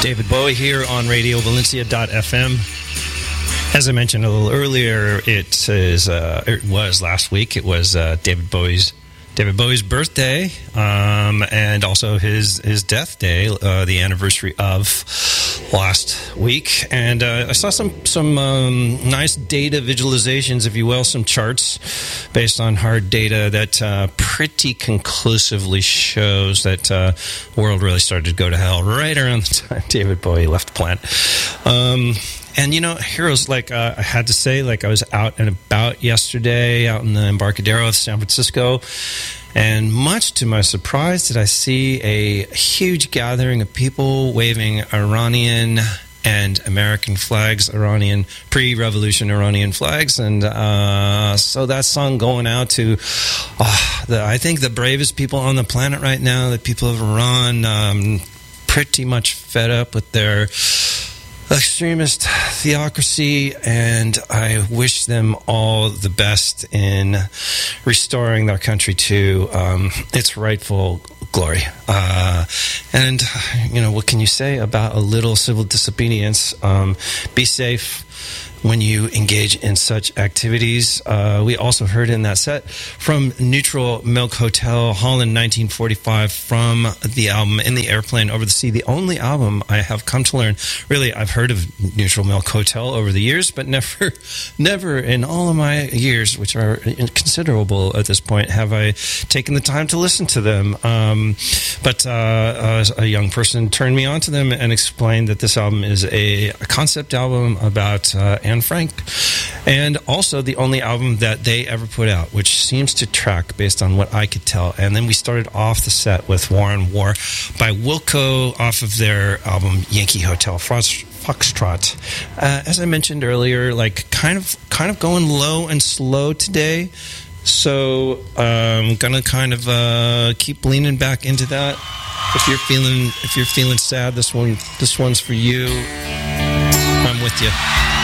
David Bowie here on Radio Valencia.fm. As I mentioned a little earlier, it was last week. It was David Bowie's birthday, and also his death day, the anniversary of last week. And I saw some nice data visualizations, if you will, some charts based on hard data that pretty conclusively shows that the world really started to go to hell right around the time David Bowie left the planet. And, you know, heroes, like I had to say, like I was out and about yesterday, out in the Embarcadero of San Francisco, and much to my surprise did I see a huge gathering of people waving Iranian and American flags, Iranian, pre-revolution Iranian flags. And so that song going out to, I think, the bravest people on the planet right now, the people of Iran, pretty much fed up with their extremist theocracy, and I wish them all the best in restoring their country to its rightful glory. And, you know, what can you say about a little civil disobedience? Be safe when you engage in such activities. We also heard in that set from Neutral Milk Hotel, Holland, 1945, from the album In the Airplane Over the Sea, the only album I have come to learn. Really, I've heard of Neutral Milk Hotel over the years, but never in all of my years, which are considerable at this point, have I taken the time to listen to them. But a young person turned me on to them and explained that this album is a concept album about Anne Frank, and also the only album that they ever put out, which seems to track based on what I could tell. And then we started off the set with War on War by Wilco off of their album Yankee Hotel Foxtrot. As I mentioned earlier, like kind of going low and slow today. So I'm gonna kind of keep leaning back into that. If you're feeling sad, this one's for you. I'm with you.